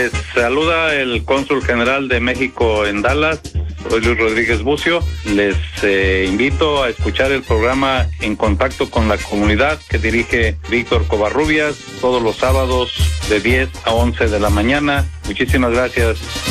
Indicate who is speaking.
Speaker 1: Les saluda el cónsul general de México en Dallas. Soy Luis Rodríguez Bucio. Les invito a escuchar el programa En Contacto con la Comunidad que dirige Víctor Covarrubias todos los sábados de 10 a 11 de la mañana. Muchísimas gracias.